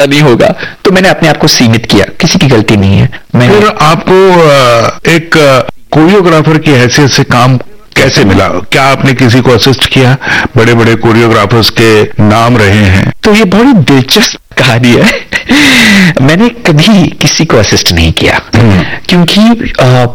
ऐसा नहीं होगा, तो मैंने अपने आप को सीमित किया, किसी की गलती नहीं है। फिर आपको एक कोरियोग्राफर की हैसियत से काम कैसे मिला? क्या आपने किसी को असिस्ट किया? बड़े बड़े कोरियोग्राफर्स के नाम रहे हैं। तो ये बहुत दिलचस्प कहानी है। मैंने कभी किसी को असिस्ट नहीं किया, क्योंकि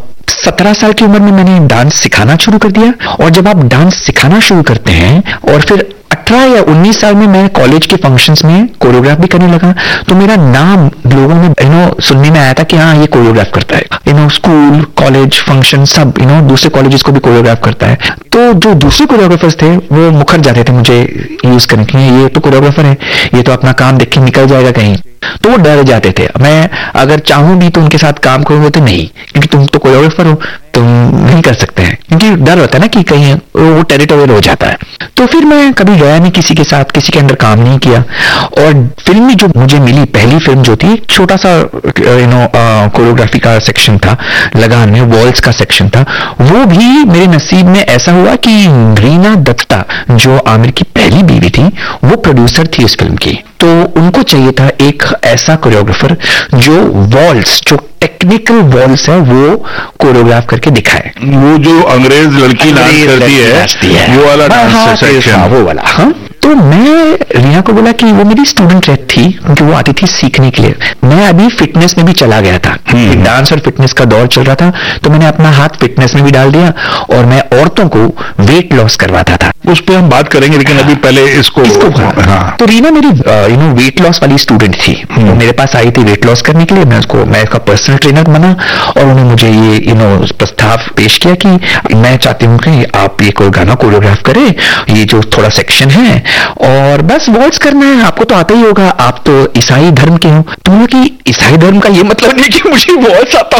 17 साल की उम्र में मैंने डांस सिखाना शुरू कर दिया। और जब आप डांस सिखाना शुरू करते हैं और फिर 18 या 19 साल में मैं कॉलेज के फंक्शंस में कोरियोग्राफ भी करने लगा, तो मेरा नाम लोगों में सुनने में आया था कि हाँ, ये कोरियोग्राफ करता है। स्कूल, कॉलेज, फंक्शन सब दूसरे कॉलेजेस को भी कोरियोग्राफ करता है। तो जो दूसरे कोरियोग्राफर्स थे वो मुखर जाते थे मुझे यूज करने के लिए, ये तो कोरियोग्राफर है, ये तो अपना काम देख के निकल जाएगा कहीं, तो वो डर जाते थे। मैं अगर चाहूं भी तो उनके साथ काम करूंगा तो नहीं, क्योंकि तुम तो कोरियोग्राफर हो, तुम नहीं कर सकते हैं, क्योंकि डर होता है ना कि कहीं वो टेरिटोरियल हो जाता है। तो फिर मैं कभी गया नहीं किसी के साथ, किसी के अंदर काम नहीं किया। और फिल्म में जो मुझे मिली पहली फिल्म जो थी, छोटा सा कोरियोग्राफी का सेक्शन था, लगान में वॉल्स का सेक्शन था, वो भी मेरे नसीब में ऐसा हुआ कि रीना दत्ता जो आमिर की पहली बीवी थी, वो प्रोड्यूसर थी इस फिल्म की। तो उनको चाहिए था एक ऐसा कोरियोग्राफर जो वॉल्स, जो टेक्निकल वॉल्स है, वो कोरियोग्राफ करके दिखाए। वो जो अंग्रेज लड़की डांस करती है वो वाला डांस सेक्शन, वो वाला। हाँ, तो मैं रिया को बोला कि वो मेरी स्टूडेंट थी, क्योंकि वो आती थी सीखने के लिए। मैं अभी फिटनेस में भी चला गया था, डांस और फिटनेस का दौर चल रहा था, तो मैंने अपना हाथ फिटनेस में भी डाल दिया और मैं औरतों को वेट लॉस करवाता था। उस पर हम बात करेंगे, लेकिन अभी पहले इसको हाँ। तो रीना मेरी वेट लॉस वाली स्टूडेंट थी, वो मेरे पास आई थी वेट लॉस करने के लिए। मैं इसका पर्सनल ट्रेनर बना और उन्होंने मुझे ये प्रस्ताव पेश किया कि मैं चाहती हूँ कि आप ये गाना कोरियोग्राफ करें, ये जो थोड़ा सेक्शन है, और बस वॉल्स करना है, आपको तो आता ही होगा, आप तो ईसाई धर्म के हो। तुम कि ईसाई धर्म का ये मतलब नहीं कि मुझे वॉल्स आता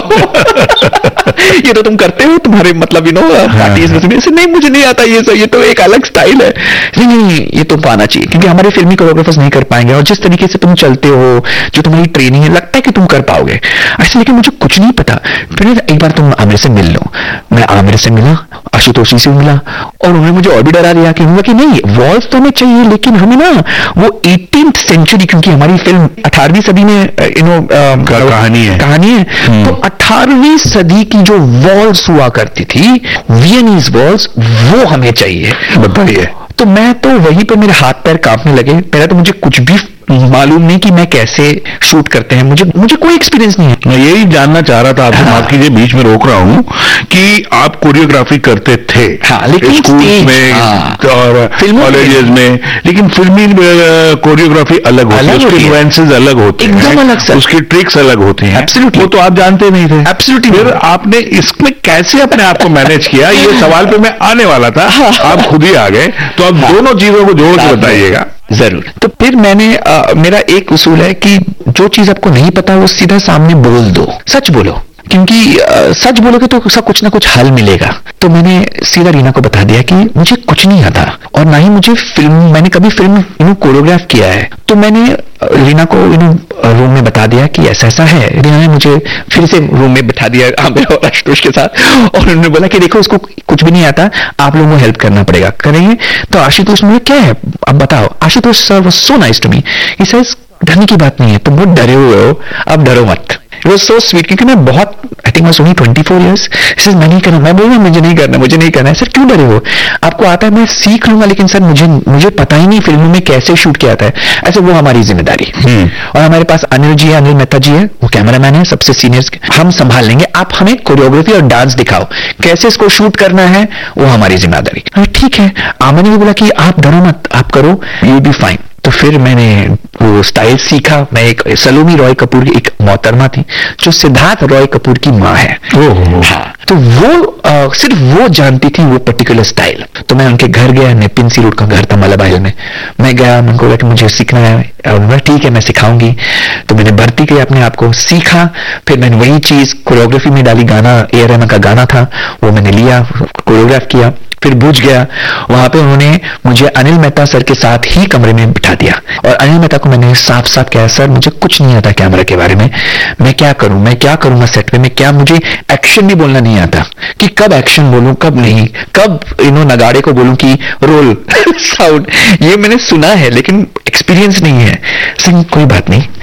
हो। ये तो तुम करते हो, तुम्हारे मतलब पार्टीज में से नहीं, मुझे नहीं आता ये तो एक अलग स्टाइल है। नहीं, ये तो पाना चाहिए, क्योंकि हमारे फिल्मी कोरियोग्राफर्स नहीं कर पाएंगे, और जिस तरीके से तुम चलते हो, जो तुम्हारी ट्रेनिंग है, लगता है कि तुम कर पाओगे ऐसे, लेकिन मुझे कुछ नहीं पता। फिर एक बार तुम आमिर से मिल लो। मैं आमिर से मिला, आशुतोष से मिला, और उन्होंने मुझे और भी डरा दिया कि नहीं, वॉल्स तो हमें चाहिए, लेकिन हमें ना वो 18th सेंचुरी, क्योंकि हमारी फिल्म 18वीं सदी में कहानी है, तो 18वीं सदी की जो वॉल्स हुआ करती थी, वियनीज वॉल्स, वो हमें चाहिए। बताइए। तो मैं तो वहीं पे मेरे हाथ पैर कांपने लगे। पहले तो मुझे कुछ भी मालूम नहीं कि मैं कैसे शूट करते हैं, मुझे कोई एक्सपीरियंस नहीं है। मैं यही जानना चाह रहा था, आपको माफ कीजिए बीच में रोक रहा हूँ, कि आप कोरियोग्राफी करते थे लेकिन स्कूल में और कॉलेजेस में, लेकिन फिल्मी कोरियोग्राफी अलग होती है, उसके नुएंसेस अलग होते हैं, एकदम अलग सर, उसकी ट्रिक्स अलग होती हैं। एब्सोल्युटली, वो तो आप जानते नहीं थे। एब्सोल्युटली। फिर आपने इसमें कैसे अपने आप को मैनेज किया, ये सवाल पे मैं आने वाला था, आप खुद ही आ गए, तो आप दोनों चीजों को जोड़ के बताइएगा। जरूर। तो फिर मैंने मेरा एक उसूल है कि जो चीज आपको नहीं पता वो सीधा सामने बोल दो, सच बोलो, क्योंकि सच बोलोगे तो उसका कुछ ना कुछ हल मिलेगा। तो मैंने सीधा रीना को बता दिया कि मुझे कुछ नहीं आता, और ना ही मुझे मैंने कभी फिल्म कोरियोग्राफ किया है। तो मैंने रीना को रूम में बता दिया कि ऐसा ऐसा है। रीना ने मुझे फिर से रूम में बिठा दिया आमिर और आशुतोष के साथ, और उन्होंने बोला कि देखो, उसको कुछ भी नहीं आता, आप लोगों को हेल्प करना पड़ेगा। करेंगे? तो आशुतोष ने क्या है अब बताओ। Ashutosh sir was so nice to me, he says डरने की बात नहीं है, तुम बहुत डरे हुए हो, अब डरो मत। It was so sweet, क्योंकि मैं बहुत, I think I was only 24 years, मैं नहीं करना, मैं बोलूँगा मुझे नहीं करना है। सर क्यों डरे हो, आपको आता है, मैं सीख लूंगा, लेकिन सर मुझे पता ही नहीं फिल्मों में कैसे शूट किया जाता है। ऐसे वो हमारी जिम्मेदारी। और हमारे पास अनिल मेहता जी है, वो कैमरामैन है, सबसे सीनियर, हम संभाल लेंगे, आप हमें कोरियोग्राफी और डांस दिखाओ, कैसे इसको शूट करना है वो हमारी जिम्मेदारी। ठीक है। आमिर ने भी बोला कि आप डरो मत, आप करो, यू बी फाइन। तो फिर मैंने वो स्टाइल सीखा। मैं एक सलोमी रॉय कपूर की एक मोहतरमा थी जो सिद्धार्थ रॉय कपूर की माँ है। हाँ, तो वो सिर्फ वो जानती थी वो पर्टिकुलर स्टाइल। तो मैं उनके घर गया, नेपिन सी रोड का घर था मलबा हिल में। मैं गया, मैंने बोला कि मुझे सीखना है, और उन्होंने ठीक है मैं सिखाऊंगी। तो मैंने भर्ती की, अपने आप को सीखा। फिर मैंने वही चीज कोरियोग्राफी में डाली। गाना ए आर रहमान का गाना था, वो मैंने लिया, कोरियोग्राफ किया। फिर बुझ गया। वहां पे उन्होंने मुझे अनिल मेहता सर के साथ ही कमरे में बिठा दिया, और अनिल मेहता को मैंने साफ साफ कहा, सर मुझे कुछ नहीं आता कैमरा के बारे में, मैं क्या करूंगा सेट पे, मैं क्या, मुझे एक्शन भी बोलना नहीं आता कि कब एक्शन बोलूं कब नहीं, कब नगाड़े को बोलूं कि रोल साउंड, ये मैंने सुना है लेकिन एक्सपीरियंस नहीं है। सर कोई बात नहीं,